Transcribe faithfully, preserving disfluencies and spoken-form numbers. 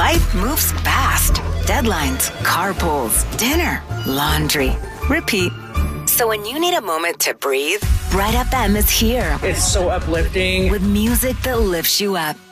life moves fast. Deadlines, carpools, dinner, laundry, repeat. So when you need a moment to breathe, Bright F M is here. It's so uplifting. With music that lifts you up.